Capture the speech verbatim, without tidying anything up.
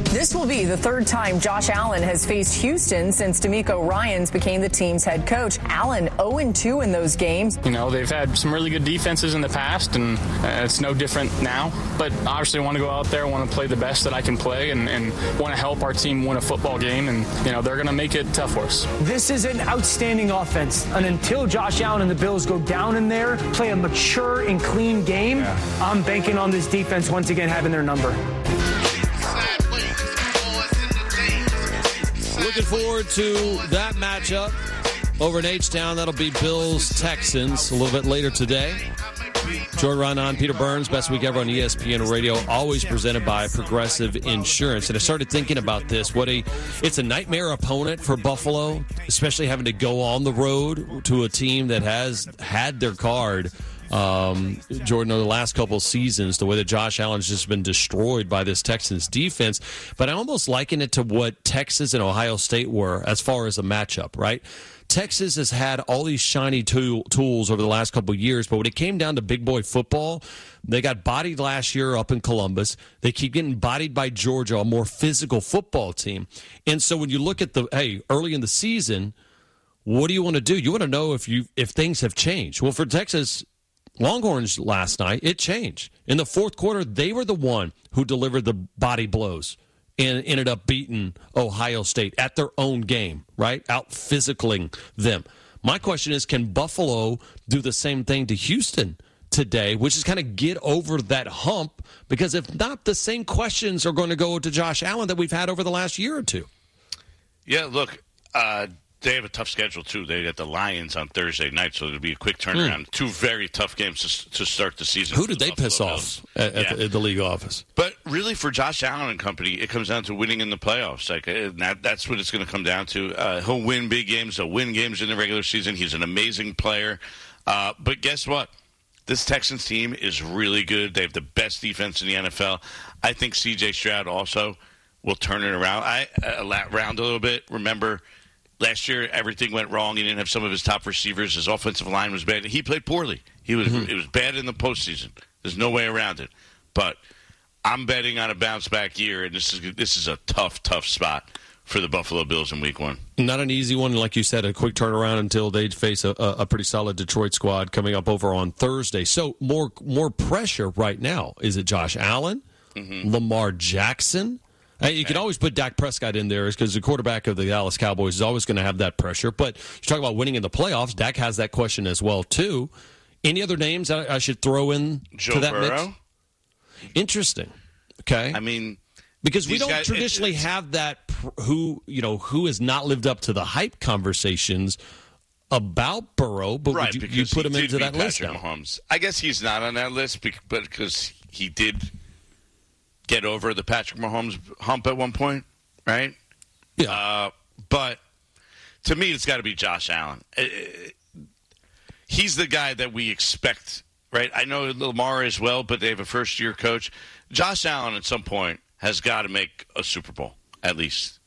This will be the third time Josh Allen has faced Houston since DeMeco Ryans became the team's head coach. Allen oh and two in those games. You know, they've had some really good defenses in the past, and uh, it's no different now. But obviously, I want to go out there, want to play the best that I can play, and, and want to help our team win a football game. And, you know, they're going to make it tough for us. This is an outstanding offense. And until Josh Allen and the Bills go down in there, play a mature and clean game, yeah. I'm banking on this defense once again having their number. Looking forward to that matchup over in H-Town. That'll be Bills-Texans a little bit later today. Jordan Raanan, Peter Burns, Best Week Ever on E S P N Radio, always presented by Progressive Insurance. And I started thinking about this. What a It's a nightmare opponent for Buffalo, especially having to go on the road to a team that has had their card. Um, Jordan, over the last couple of seasons, the way that Josh Allen's just been destroyed by this Texans defense. But I almost liken it to what Texas and Ohio State were as far as a matchup, right? Texas has had all these shiny tool, tools over the last couple of years, but when it came down to big boy football, they got bodied last year up in Columbus. They keep getting bodied by Georgia, a more physical football team. And so when you look at the, hey, early in the season, what do you want to do? You want to know if you if things have changed. Well, for Texas Longhorns last night, it changed. In the fourth quarter, they were the one who delivered the body blows and ended up beating Ohio State at their own game, right? Out physicaling them. My question is, can Buffalo do the same thing to Houston today, which is kind of get over that hump? Because if not, the same questions are going to go to Josh Allen that we've had over the last year or two. Yeah, look, uh, they have a tough schedule, too. They got the Lions on Thursday night, so it'll be a quick turnaround. Mm. Two very tough games to, to start the season. Who did they Buffalo piss Bills. off at, at, yeah. the, at the league office? But really, for Josh Allen and company, it comes down to winning in the playoffs. Like that, That's what it's going to come down to. Uh, he'll win big games. He'll win games in the regular season. He's an amazing player. Uh, but guess what? This Texans team is really good. They have the best defense in the N F L. I think C J Stroud also will turn it around. I uh, around a little bit. Remember, last year, everything went wrong. He didn't have some of his top receivers. His offensive line was bad. He played poorly. He was mm-hmm. It was bad in the postseason. There's no way around it. But I'm betting on a bounce-back year, and this is this is a tough, tough spot for the Buffalo Bills in week one. Not an easy one. Like you said, a quick turnaround until they face a, a pretty solid Detroit squad coming up over on Thursday. So more, more pressure right now. Is it Josh Allen? Mm-hmm. Lamar Jackson? Hey, you can always put Dak Prescott in there because the quarterback of the Dallas Cowboys is always going to have that pressure. But you talk about winning in the playoffs, Dak has that question as well, too. Any other names I, I should throw in Joe to that Burrow? mix? Interesting. Okay. I mean, because we don't guys, traditionally it's, have that who, you know, who has not lived up to the hype conversations about Burrow, but right, would you, you put him into that list now? Mahomes. I guess he's not on that list because he did get over the Patrick Mahomes hump at one point, right? Yeah. Uh, but to me, it's got to be Josh Allen. He's the guy that we expect, right? I know Lamar as well, but they have a first-year coach. Josh Allen at some point has got to make a Super Bowl, at least.